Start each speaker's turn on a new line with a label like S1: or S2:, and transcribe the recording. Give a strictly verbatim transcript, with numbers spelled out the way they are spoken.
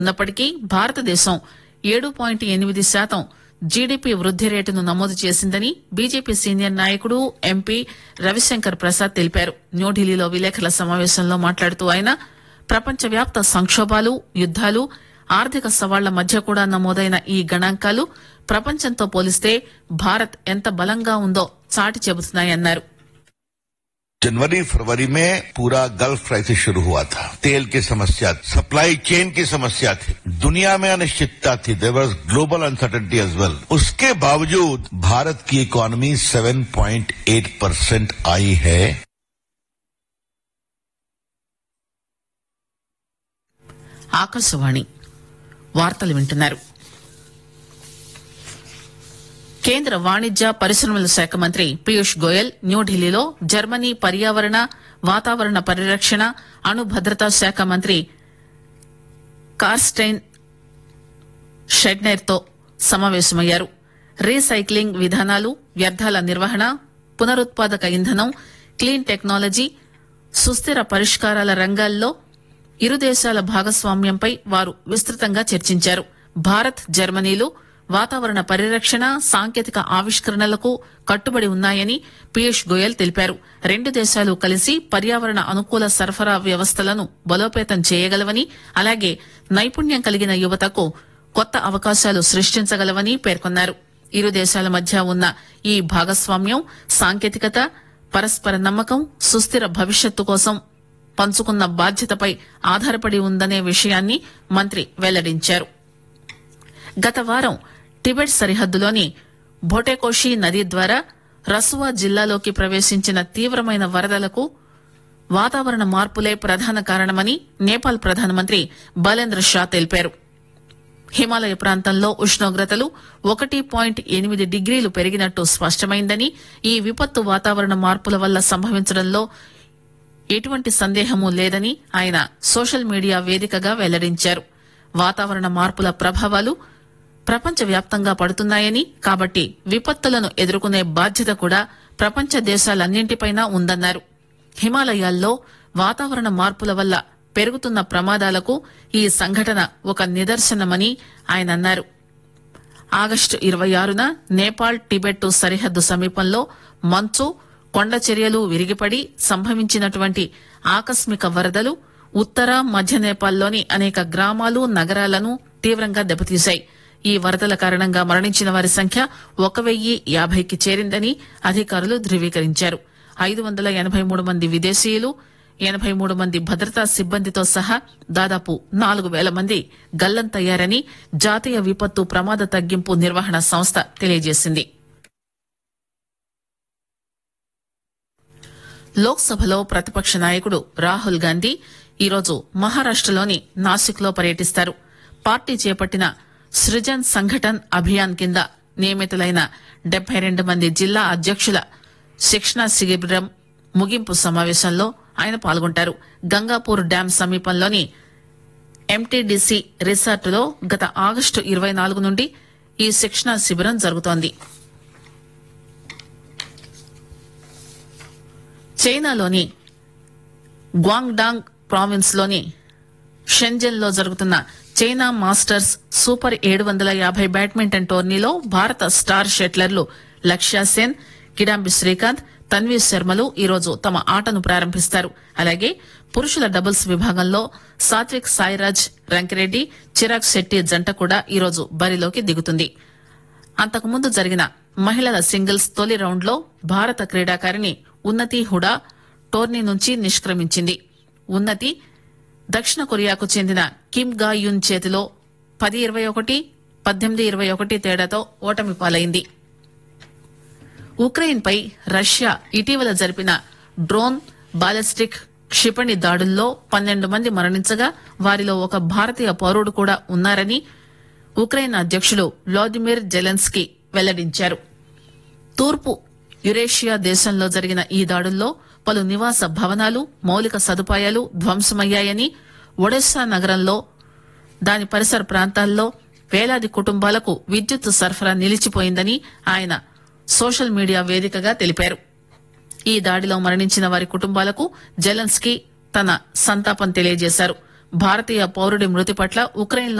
S1: ఉన్నప్పటికీ భారతదేశం ఏడు పాయింట్ ఎనిమిది శాతం జీడీపీ వృద్ది రేటును నమోదు చేసిందని బీజేపీ సీనియర్ నాయకుడు ఎంపీ రవిశంకర్ ప్రసాద్ తెలిపారు. న్యూఢిల్లీలో విలేకరుల సమావేశంలో మాట్లాడుతూ ఆయన ప్రపంచవ్యాప్త సంక్షోభాలు, యుద్దాలు, ఆర్థిక సవాళ్ల మధ్య కూడా నమోదైన ఈ గణాంకాలు ప్రపంచంతో పోలిస్తే భారత్ ఎంత బలంగా ఉందో చాటి చెబుతున్నాయన్నారు.
S2: जनवरी फरवरी में पूरा गल्फ क्राइसिस शुरू हुआ था. तेल की समस्या, सप्लाई चेन की समस्या थी, दुनिया में अनिश्चितता थी. There was global uncertainty as well. उसके बावजूद भारत की इकोनॉमी सात पॉइंट आठ परसेंट आई है.
S1: ఆకాశవాణి వార్తలు వింటున్నారు. కేంద్ర వాణిజ్య పరిశ్రమల శాఖ మంత్రి పీయూష్ గోయల్ న్యూఢిల్లీలో జర్మనీ పర్యావరణ, వాతావరణ పరిరక్షణ, అణు భద్రతా శాఖ మంత్రి కార్స్టైన్ షెడ్నైర్ తో సమావేశమయ్యారు. రీసైక్లింగ్ విధానాలు, వ్యర్థాల నిర్వహణ, పునరుత్పాదక ఇంధనం, క్లీన్ టెక్నాలజీ, సుస్థిర పరిష్కారాల రంగాల్లో ఇరు దేశాల భాగస్వామ్యంపై వారు విస్తృతంగా చర్చించారు. భారత్, జర్మనీలు వాతావరణ పరిరక్షణ, సాంకేతిక ఆవిష్కరణలకు కట్టుబడి ఉన్నాయని పీయూష్ గోయల్ తెలిపారు. రెండు దేశాలు కలిసి పర్యావరణ అనుకూల సరఫరా వ్యవస్థలను బలోపేతం చేయగలవని, అలాగే నైపుణ్యం కలిగిన యువతకు కొత్త అవకాశాలు సృష్టించగలవని పేర్కొన్నారు. ఇరు దేశాల మధ్య ఉన్న ఈ భాగస్వామ్యం సాంకేతికత, పరస్పర నమ్మకం, సుస్థిర భవిష్యత్తు కోసం పంచుకున్న బాధ్యతపై ఆధారపడి ఉందనే విషయాన్ని మంత్రి వెల్లడించారు. గత వారం టిబెట్ సరిహద్దులోని భోటేకోషి నది ద్వారా రసువా జిల్లాలోకి ప్రవేశించిన తీవ్రమైన వరదలకు వాతావరణ మార్పులే ప్రధాన కారణమని నేపాల్ ప్రధానమంత్రి బలేంద్ర షా తెలిపారు. హిమాలయ ప్రాంతంలో ఉష్ణోగ్రతలు ఒకటి పాయింట్ ఎనిమిది డిగ్రీలు పెరిగినట్టు స్పష్టమైందని, ఈ విపత్తు వాతావరణ మార్పుల వల్ల సంభవించడంలో ఎటువంటి సందేహమూ లేదని ఆయన సోషల్ మీడియా వేదికగా వెల్లడించారు. వాతావరణ మార్పుల ప్రభావాలు ప్రపంచవ్యాప్తంగా పడుతున్నాయని, కాబట్టి విపత్తులను ఎదుర్కొనే బాధ్యత కూడా ప్రపంచ దేశాలన్నింటిపైనా ఉందన్నారు. హిమాలయాల్లో వాతావరణ మార్పుల వల్ల పెరుగుతున్న ప్రమాదాలకు ఈ సంఘటన ఒక నిదర్శనమని ఆయన అన్నారు. ఆగస్టు ఇరవై ఆరున నేపాల్ టిబెట్ సరిహద్దు సమీపంలో మంచు, కొండ చర్యలు విరిగిపడి సంభవించినటువంటి ఆకస్మిక వరదలు ఉత్తర, మధ్య నేపాల్లోని అనేక గ్రామాలు, నగరాలను తీవ్రంగా దెబ్బతీశాయి. ఈ వరదల కారణంగా మరణించిన వారి సంఖ్య ఒక వెయ్యి యాభైకి చేరిందని అధికారులు ధృవీకరించారు. ఐదు వందల ఎనబై మూడు మంది విదేశీయులు, ఎనబై మూడు మంది భద్రతా సిబ్బందితో సహా దాదాపు నాలుగు వేల మంది గల్లంతయ్యారని జాతీయ విపత్తు ప్రమాద తగ్గింపు నిర్వహణ సంస్థ తెలియజేసింది. లోక్సభలో ప్రతిపక్ష నాయకుడు రాహుల్ గాంధీ ఈరోజు మహారాష్టలోని నాసిక్ లో పర్యటిస్తారు. పార్టీ చేపట్టిన సృజన్ సంఘటన్ అభియాన్ కింద నియమితులైన డెబ్బై రెండు మంది జిల్లా అధ్యక్షుల శిక్షణా శిబిరం ముగింపు సమావేశంలో ఆయన పాల్గొంటారు. గంగాపూర్ డ్యాం సమీపంలోని ఎంటీడీసీ రిసార్టులో గత ఆగస్టు ఇరవై నాలుగు నుండి ఈ శిక్షణా శిబిరం జరుగుతోంది. చైనాలోని గ్వాంగ్డాంగ్ ప్రావిన్స్ లోని షెంజన్ లో జరుగుతున్న చైనా మాస్టర్స్ సూపర్ ఏడు వందల యాభై బ్యాడ్మింటన్ టోర్నీలో భారత స్టార్ షెట్లర్లు లక్ష్య సేన్, కిడాంబి శ్రీకాంత్, తన్వీ శర్మలు ఈరోజు తమ ఆటను ప్రారంభిస్తారు. అలాగే పురుషుల డబుల్స్ విభాగంలో సాత్విక్ సాయిరాజ్ రంకిరెడ్డి, చిరాగ్ శెట్టి జంట కూడా ఈరోజు బరిలోకి దిగుతుంది. అంతకుముందు జరిగిన మహిళల సింగిల్స్ తొలి రౌండ్ లో భారత క్రీడాకారిణి ఉన్నతి హుడా టోర్నీ నుంచి నిష్క్రమించింది. ఉన్నతి దక్షిణ కొరియాకు చెందిన కిమ్ గా యున్ చేతిలో పది ఇరవై ఒకటి, పద్దెనిమిది ఇరవై ఒకటి తేడాతో ఓటమి పాలైంది. ఉక్రెయిన్ పై రష్యా ఇటీవల జరిపిన డ్రోన్, బాలిస్టిక్ క్షిపణి దాడుల్లో పన్నెండు మంది మరణించగా వారిలో ఒక భారతీయ పౌరుడు కూడా ఉన్నారని ఉక్రెయిన్ అధ్యక్షుడు వ్లాదిమిర్ జెలెన్స్కీ వెల్లడించారు. తూర్పు యురేషియా దేశంలో జరిగిన ఈ దాడుల్లో పలు నివాస భవనాలు, మౌలిక సదుపాయాలు ధ్వంసమయ్యాయని, ఒడెస్సా నగరంలో దాని పరిసర ప్రాంతాల్లో వేలాది కుటుంబాలకు విద్యుత్ సరఫరా నిలిచిపోయిందని ఆయన సోషల్ మీడియా వేదికగా తెలిపారు. ఈ దాడిలో మరణించిన వారి కుటుంబాలకు జెలెన్స్కీ తన సంతాపం తెలియజేశారు. భారతీయ పౌరుడి మృతి పట్ల ఉక్రెయిన్